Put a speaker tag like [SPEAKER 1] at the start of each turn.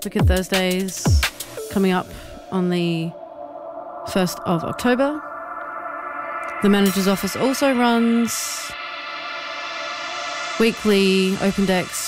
[SPEAKER 1] Wicked Thursdays coming up on the 1st of October. The manager's office also runs weekly open decks